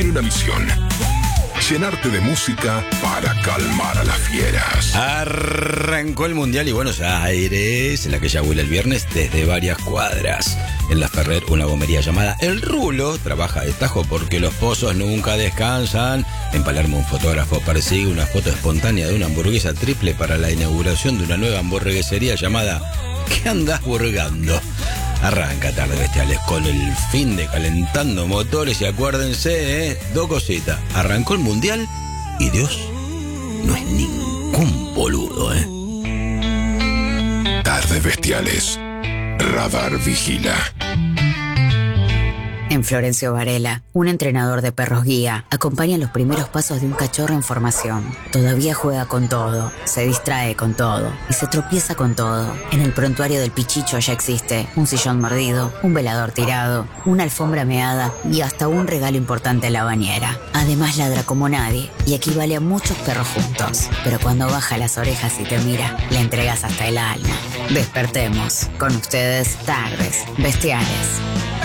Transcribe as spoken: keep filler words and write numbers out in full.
tiene una misión: llenarte de música para calmar a las fieras. Arrancó el Mundial y Buenos Aires, en la que ya huele el viernes desde varias cuadras. En La Ferrer, una gomería llamada El Rulo trabaja de tajo porque los pozos nunca descansan. En Palermo, un fotógrafo persigue una foto espontánea de una hamburguesa triple para la inauguración de una nueva hamburguesería llamada ¿Qué andás burgando? Arranca Tardes Bestiales con el fin de calentando motores y acuérdense, ¿eh? Dos cositas. Arrancó el Mundial y Dios no es ningún boludo, ¿eh? Tardes Bestiales. Radar vigila. En Florencio Varela, un entrenador de perros guía, acompaña los primeros pasos de un cachorro en formación. Todavía juega con todo, se distrae con todo y se tropieza con todo. En el prontuario del Pichicho ya existe un sillón mordido, un velador tirado, una alfombra meada y hasta un regalo importante en la bañera. Además ladra como nadie y equivale a muchos perros juntos. Pero cuando baja las orejas y te mira, le entregas hasta el alma. Despertemos. Con ustedes, Tardes Bestiales.